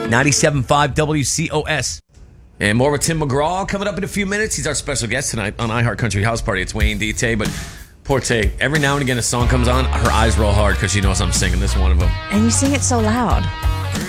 97.5 WCOS. And more with Tim McGraw coming up in a few minutes. He's our special guest tonight on iHeart Country House Party. It's Wayne D. Tay, but poor every now and again a song comes on, her eyes roll hard because she knows I'm singing this one of them. And you sing it so loud.